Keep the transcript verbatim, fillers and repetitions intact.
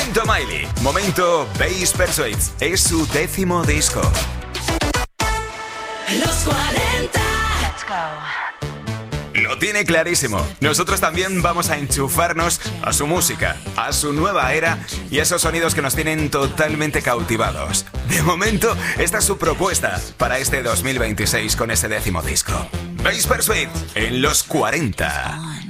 Momento Miley, momento Bass Persuades. Es su décimo disco. Los cuarenta. Let's go. Lo tiene clarísimo. Nosotros también vamos a enchufarnos a su música, a su nueva era y a esos sonidos que nos tienen totalmente cautivados. De momento, esta es su propuesta para este dos mil veintiséis con ese décimo disco. Bass Persuade en los cuarenta.